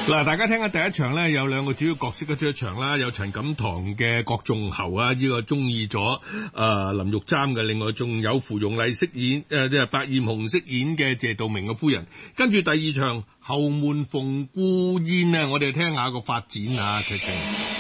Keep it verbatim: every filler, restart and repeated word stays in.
嗱，大家聽下第一場咧，有兩個主要角色嘅出場啦，有陳錦棠嘅郭仲侯啊，呢、這個中意咗誒林玉簪嘅，另外仲有芙蓉麗飾演誒即係白艷紅飾演嘅謝道明嘅夫人。跟住第二場後門鳳孤煙啊，我哋聽下個發展啊，劇情。